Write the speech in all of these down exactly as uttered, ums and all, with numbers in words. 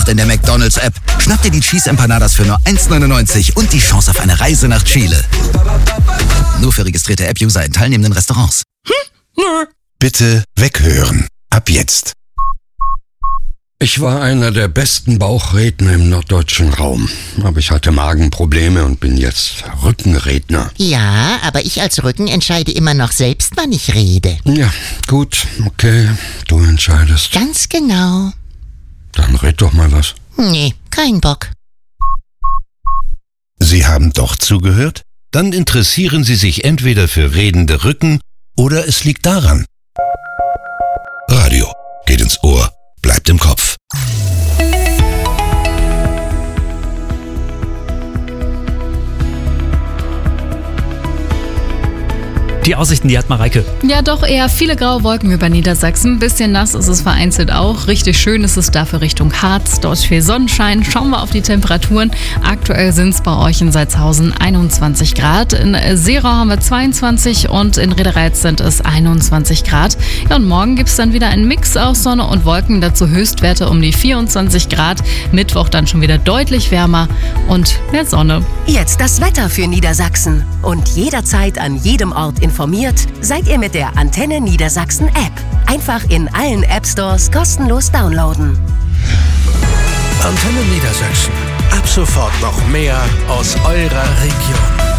In der McDonald's-App schnapp dir die Cheese Empanadas für nur eins neunundneunzig und die Chance auf eine Reise nach Chile. Nur für registrierte App-User in teilnehmenden Restaurants. Hm? Bitte weghören. Ab jetzt. Ich war einer der besten Bauchredner im norddeutschen Raum. Aber ich hatte Magenprobleme und bin jetzt Rückenredner. Ja, aber ich als Rücken entscheide immer noch selbst, wann ich rede. Ja, gut, okay, du entscheidest. Ganz genau. Dann red doch mal was. Nee, kein Bock. Sie haben doch zugehört? Dann interessieren Sie sich entweder für redende Rücken oder es liegt daran. Radio geht ins Ohr, bleibt im Kopf. Die Aussichten, die hat Mareike. Ja, doch eher viele graue Wolken über Niedersachsen. Bisschen nass ist es vereinzelt auch. Richtig schön ist es dafür Richtung Harz. Dort viel Sonnenschein. Schauen wir auf die Temperaturen. Aktuell sind es bei euch in Salzhausen einundzwanzig Grad. In Seerau haben wir zweiundzwanzig und in Redereiz sind es einundzwanzig Grad. Ja, und morgen gibt es dann wieder einen Mix aus Sonne und Wolken. Dazu Höchstwerte um die vierundzwanzig Grad. Mittwoch dann schon wieder deutlich wärmer und mehr Sonne. Jetzt das Wetter für Niedersachsen. Und jederzeit an jedem Ort in Informiert seid ihr mit der Antenne Niedersachsen App. Einfach in allen App Stores kostenlos downloaden. Antenne Niedersachsen. Ab sofort noch mehr aus eurer Region.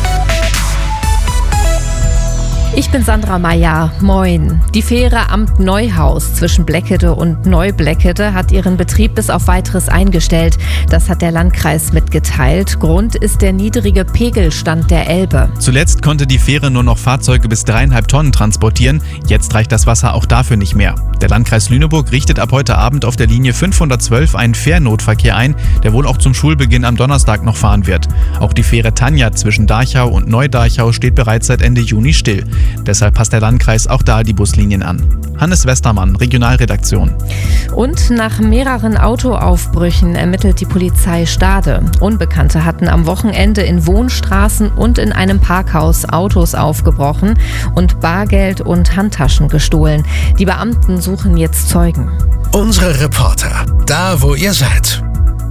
Ich bin Sandra Meyer. Moin. Die Fähre Amt Neuhaus zwischen Bleckede und Neubleckede hat ihren Betrieb bis auf Weiteres eingestellt. Das hat der Landkreis mitgeteilt. Grund ist der niedrige Pegelstand der Elbe. Zuletzt konnte die Fähre nur noch Fahrzeuge bis dreieinhalb Tonnen transportieren. Jetzt reicht das Wasser auch dafür nicht mehr. Der Landkreis Lüneburg richtet ab heute Abend auf der Linie fünfhundertzwölf einen Fährnotverkehr ein, der wohl auch zum Schulbeginn am Donnerstag noch fahren wird. Auch die Fähre Tanja zwischen Dachau und Neu-Dachau steht bereits seit Ende Juni still. Deshalb passt der Landkreis auch da die Buslinien an. Hannes Westermann, Regionalredaktion. Und nach mehreren Autoaufbrüchen ermittelt die Polizei Stade. Unbekannte hatten am Wochenende in Wohnstraßen und in einem Parkhaus Autos aufgebrochen und Bargeld und Handtaschen gestohlen. Die Beamten suchen jetzt Zeugen. Unsere Reporter, da wo ihr seid.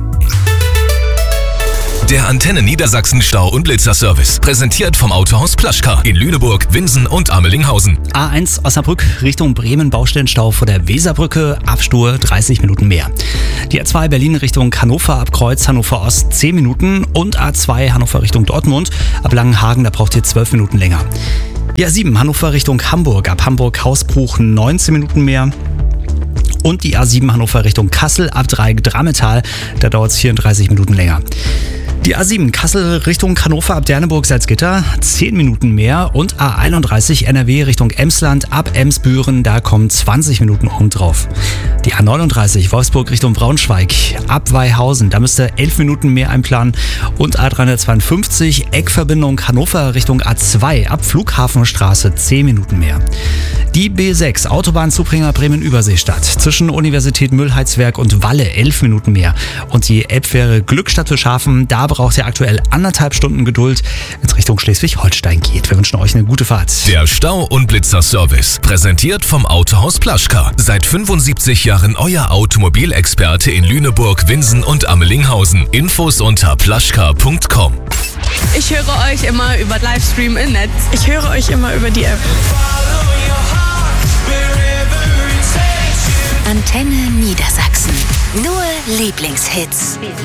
Der Antenne Niedersachsen Stau- und Blitzerservice. Präsentiert vom Autohaus Plaschka in Lüneburg, Winsen und Amelinghausen. A eins Osnabrück Richtung Bremen, Baustellenstau vor der Weserbrücke, Abstur dreißig Minuten mehr. Die A zwei Berlin Richtung Hannover ab Kreuz Hannover Ost zehn Minuten und A zwei Hannover Richtung Dortmund ab Langenhagen, da braucht ihr zwölf Minuten länger. Die A sieben Hannover Richtung Hamburg ab Hamburg Hausbruch neunzehn Minuten mehr. Und die A sieben Hannover Richtung Kassel ab Dreieck Drammetal, da dauert es vierunddreißig Minuten länger. Die A sieben Kassel Richtung Hannover ab Derneburg-Salzgitter, zehn Minuten mehr. Und A einunddreißig N R W Richtung Emsland ab Emsbüren, da kommen zwanzig Minuten oben drauf. Die A neununddreißig Wolfsburg Richtung Braunschweig ab Weihausen, da müsst ihr elf Minuten mehr einplanen. Und A dreihundertzweiundfünfzig Eckverbindung Hannover Richtung A zwei ab Flughafenstraße, zehn Minuten mehr. Die B sechs Autobahnzubringer Bremen-Überseestadt zwischen Universität Müllheizwerk und Walle, elf Minuten mehr. Und die Elbfähre Glückstadt für Schafen, da braucht ihr aktuell anderthalb Stunden Geduld, wenn es Richtung Schleswig-Holstein geht. Wir wünschen euch eine gute Fahrt. Der Stau- und Blitzer-Service. Präsentiert vom Autohaus Plaschka. Seit fünfundsiebzig Jahren euer Automobilexperte in Lüneburg, Winsen und Amelinghausen. Infos unter plaschka punkt com. Ich höre euch immer über Livestream im Netz. Ich höre euch immer über die App. Antenne Niedersachsen. Nur Lieblingshits.